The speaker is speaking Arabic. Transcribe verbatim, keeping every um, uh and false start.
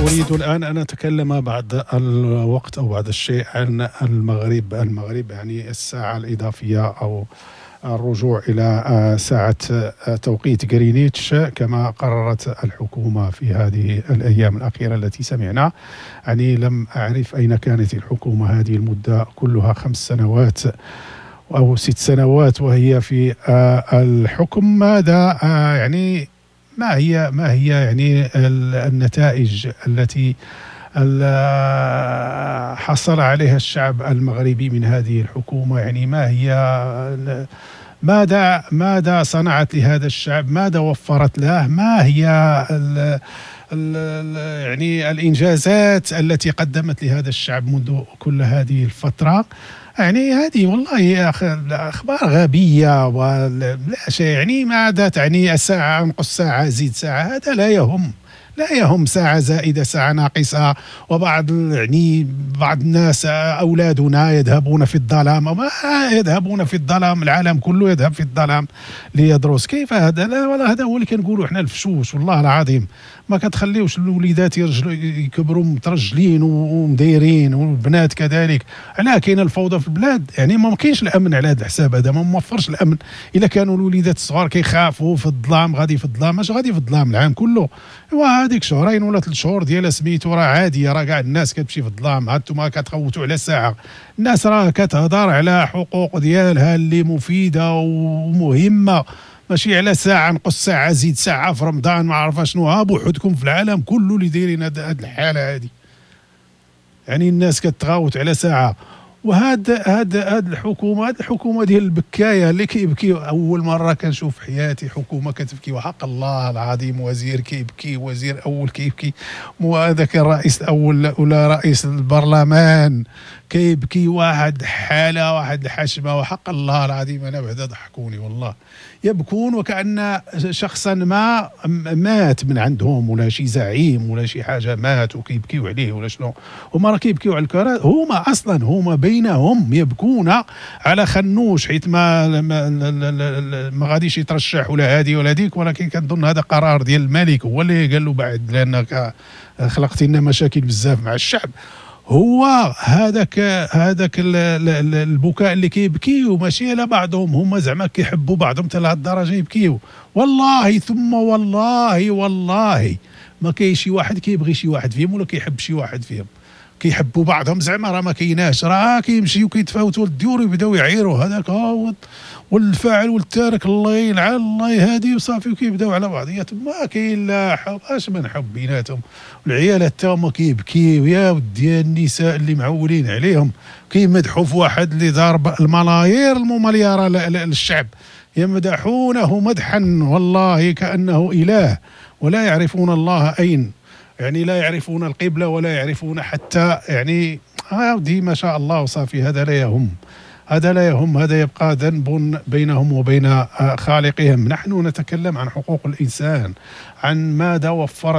أريد الآن أن أتكلم بعد الوقت أو بعد الشيء عن المغرب. المغرب يعني الساعة الإضافية أو الرجوع إلى ساعة توقيت غرينتش كما قررت الحكومة في هذه الأيام الأخيرة التي سمعنا. يعني لم أعرف أين كانت الحكومة هذه المدة كلها، خمس سنوات أو ست سنوات وهي في الحكم. ماذا يعني ما هي ما هي يعني النتائج التي حصل عليها الشعب المغربي من هذه الحكومة؟ يعني ما هي ماذا ماذا صنعت لهذا الشعب؟ ماذا وفرت له؟ ما هي ال ال يعني الإنجازات التي قدمت لهذا الشعب منذ كل هذه الفترة؟ يعني هذه والله أخبار غبية ولا شيء. يعني ماذا تعني الساعة انقص ساعة زيد ساعة؟ هذا لا يهم لا يهم ساعة زائدة ساعة ناقصة. وبعض يعني بعض الناس أولادنا يذهبون في الظلام، ما يذهبون في الظلام، العالم كله يذهب في الظلام ليدرس. كيف هذا؟ لا ولا هذا هو اللي كنقولوا احنا الفشوش. والله العظيم ما كتخليوش الوليدات يرجلوا يكبروا مترجلين ومديرين والبنات كذلك. علاه كاينه الفوضى في البلاد؟ يعني ما كاينش الامن على هذا الحساب. هذا ما موفرش الامن. الا كانوا الوليدات الصغار كيخافوا في الظلام، غادي في الظلام، ماشي غادي في الظلام العام كله. ايوا هذيك شهرين ولا ثلاث شهور ديال سميتو راه عاديه، راه كاع الناس كتمشي في الظلام. هانتوما كتخوتوا على ساعه. الناس راه كتهضر على حقوق ديالها اللي مفيده ومهمه، ماشي على ساعه نقص ساعه زيد ساعه في رمضان ما عرفه شنو. ها بوحدكم في العالم كله اللي دايرين هاد الحاله هذه. يعني الناس كتغاوت على ساعه. وهاد هاد هاد الحكومه هاد الحكومه ديال البكايه اللي كيبكيو. اول مره كنشوف في حياتي حكومه كتبكي، وحق الله العظيم. وزير كيبكي، وزير اول كيبكي، وهذاك الرئيس الاول ولا رئيس البرلمان كيبكي. واحد حاله، واحد الحشمه، وحق الله العظيم انا بعدا ضحكوني والله. يبكون وكأن شخصا ما مات من عندهم، ولا شي زعيم ولا شي حاجه مات وكيبكيو عليه ولا شنو. هما راه كيبكيو على الكراسي. هما اصلا هما بينهم يبكون على خنوش حيت ما ما, ما غاديش يترشح ولا هادي ولا ديك. ولكن كنظن هذا قرار ديال الملك هو اللي قال له بعد، لانك خلقتي لنا مشاكل بزاف مع الشعب. هو هذاك هذاك البكاء اللي كيبكيو ماشي على بعضهم، هما زعما كيحبوا بعضهم حتى لهاد الدرجه يبكيو. والله ثم والله والله ما كاين شي واحد كيبغي شي واحد فيهم ولا كيحب شي واحد فيهم. كيحبوا بعضهم زعما راه ما كايناش. راه كيمشيو كيتفاوتوا للديور ويبداو يعيروا هذاك ها والفاعل والتارك الله يلعن الله يهدي وصافي، وكيبداو على بعضياتهم. ما كاين لا حب، اش من حب بيناتهم. والعيال حتى هما كيبكيو. يا ودي النساء اللي معولين عليهم كيمدحوا في واحد اللي ضارب الملايير الممليره للشعب، يمدحونه مدحا والله كأنه إله، ولا يعرفون الله أين. يعني لا يعرفون القبلة ولا يعرفون حتى يعني هذه ما شاء الله وصافي. هذا لا يهم، هذا لا يهم. هذا يبقى ذنب بينهم وبين خالقهم. نحن نتكلم عن حقوق الإنسان، عن ماذا وفرت